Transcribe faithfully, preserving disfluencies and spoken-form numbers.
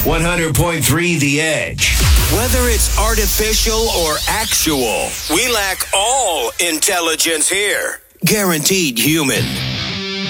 one hundred point three The Edge. Whether it's artificial or actual, we lack all intelligence here. Guaranteed human.